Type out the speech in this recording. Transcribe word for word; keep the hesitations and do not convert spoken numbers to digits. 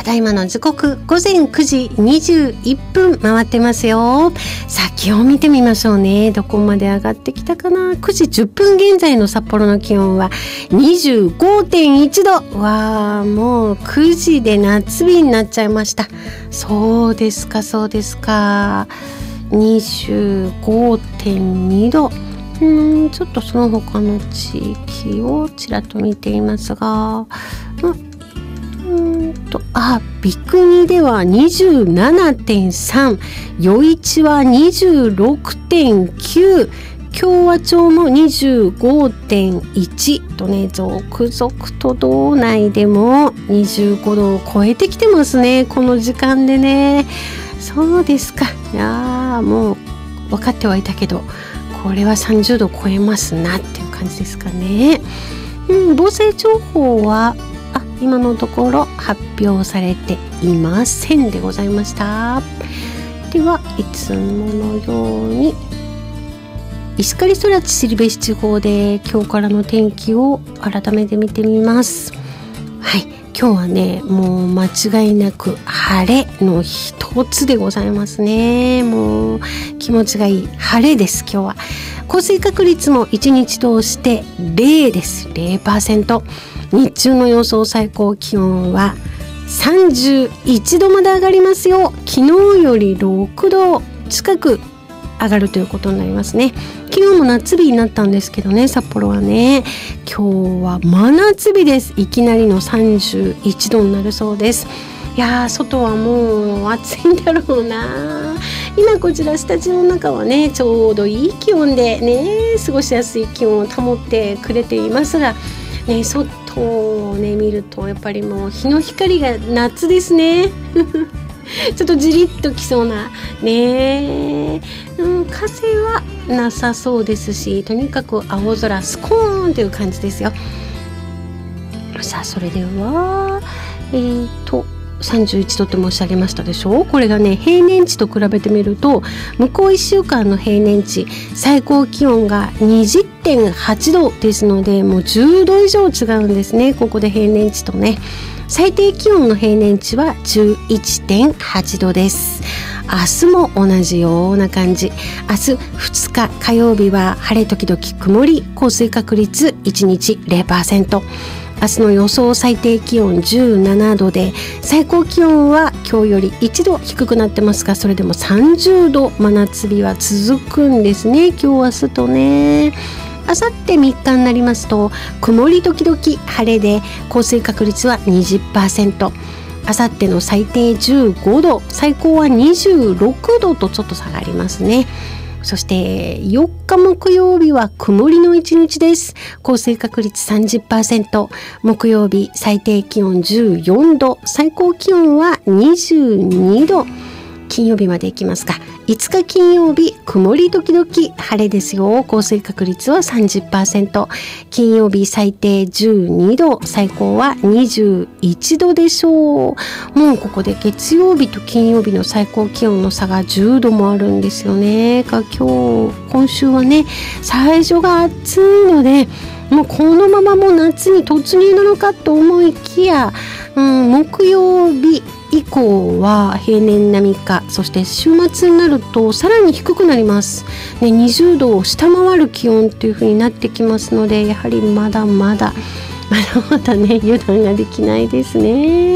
ただいまの時刻ごぜんくじにじゅういっぷん回ってますよ。さあ気温見てみましょうね。どこまで上がってきたかな。くじじゅっぷん現在の札幌の気温は にじゅうごてんいちど。わあ、もうくじで夏日になっちゃいました。そうですかそうですか。にじゅうごてんにど。うーんちょっとその他の地域をちらっと見ていますが、うんとあビクニでは にじゅうななてんさん、余市は にじゅうろくてんきゅう、共和町も にじゅうごてんいち とね、続々と道内でもにじゅうごどを超えてきてますね、この時間でね。そうですか。いやもう分かってはいたけど、これはさんじゅうど超えますなっていう感じですかね。うん、防災情報はあ今のところ発表されていませんでございました。ではいつものように石狩空知後地方で今日からの天気を改めて見てみます。はい、今日はねもう間違いなく晴れの一つでございますね。もう気持ちがいい晴れです。今日は降水確率もいちにち通してゼロです。 ゼロパーセント。 日中の予想最高気温はさんじゅういちどまで上がりますよ。昨日よりろくど近く上がるということになりますね。昨日も夏日になったんですけどね、札幌はね。今日は真夏日です。いきなりのさんじゅういちどになるそうです。いやー外はもう暑いんだろうな。今こちらスタジオの中はねちょうどいい気温でね過ごしやすい気温を保ってくれていますが、ね、外をね見るとやっぱりもう日の光が夏ですねちょっとじりっときそうなね、うん、風はなさそうですし、とにかく青空スコーンという感じですよ。さあそれではえーとさんじゅういちどって申し上げましたでしょう。これがね平年値と比べてみると向こういっしゅうかんの平年値最高気温が にじゅってんはちどですので、もうじゅうど以上違うんですね。ここで平年値とね最低気温の平年値は じゅういってんはちどです。明日も同じような感じ。明日ふつか火曜日は晴れ時々曇り、降水確率いちにち ゼロパーセント。明日の予想最低気温じゅうななどで、最高気温は今日よりいちど低くなってますが、それでもさんじゅうど真夏日は続くんですね。今日明日とね。あさってみっかになりますと曇り時々晴れで、降水確率は にじゅっパーセント。あさっての最低じゅうごど、最高はにじゅうろくどとちょっと下がりますね。そしてよっか木曜日は曇りの一日です。降水確率 さんじゅっパーセント。 木曜日最低気温じゅうよんど、最高気温はにじゅうにど。金曜日までいきますか。いつか金曜日曇り時々晴れですよ。降水確率は さんじゅっパーセント。 金曜日最低じゅうにど、最高はにじゅういちどでしょう。もうここで月曜日と金曜日の最高気温の差がじゅうどもあるんですよね。今日今週はね最初が暑いので、もうこのままもう夏に突入なのかと思いきや、うん、木曜日以降は平年並みか、そして週末になるとさらに低くなります、ね、にじゅうどを下回る気温という風になってきますので、やはりまだまだまだまだね油断ができないですね。